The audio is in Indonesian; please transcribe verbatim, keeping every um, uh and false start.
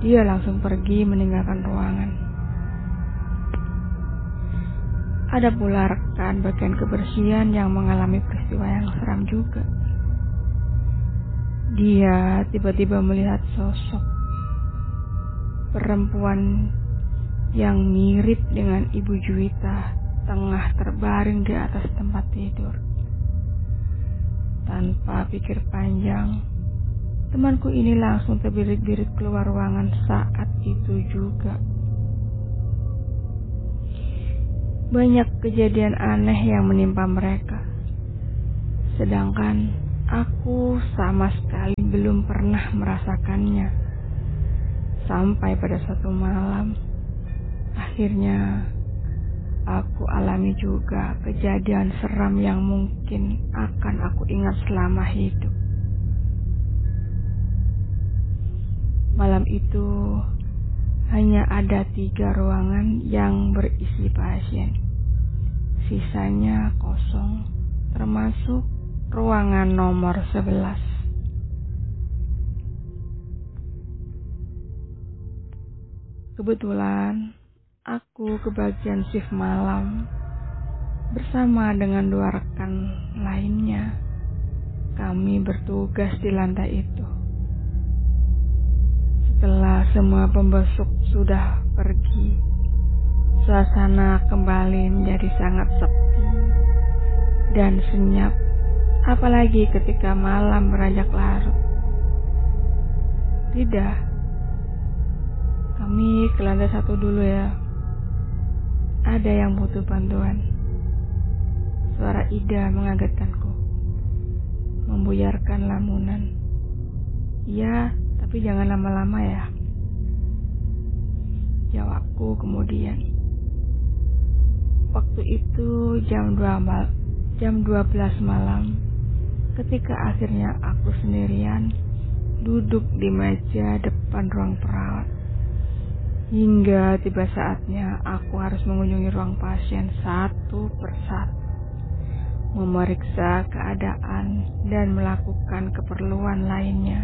Dia langsung pergi meninggalkan ruangan. Ada pula rekan bagian kebersihan yang mengalami peristiwa yang seram juga. Dia tiba-tiba melihat sosok perempuan yang mirip dengan Ibu Juwita tengah terbaring di atas tempat tidur. Tanpa pikir panjang, temanku ini langsung terbirit-birit keluar ruangan saat itu juga. Banyak kejadian aneh yang menimpa mereka, sedangkan aku sama sekali belum pernah merasakannya. Sampai pada suatu malam, akhirnya aku alami juga kejadian seram yang mungkin akan aku ingat selama hidup. Malam itu hanya ada tiga ruangan yang berisi pasien. Sisanya kosong, termasuk ruangan nomor sebelas. Kebetulan aku kebagian shift malam bersama dengan dua rekan lainnya. Kami bertugas di lantai itu. Setelah semua pembesuk sudah pergi, suasana kembali menjadi sangat sepi dan senyap, apalagi ketika malam beranjak larut. Tidak, kami ke lantai satu dulu ya. Ada yang butuh bantuan. Suara Ida mengagetkanku, membuyarkan lamunan. Iya, tapi jangan lama-lama ya, jawabku kemudian. Waktu itu jam dua mal, jam dua belas malam, ketika akhirnya aku sendirian duduk di meja depan ruang perawat. Hingga tiba saatnya aku harus mengunjungi ruang pasien satu persatu, memeriksa keadaan dan melakukan keperluan lainnya.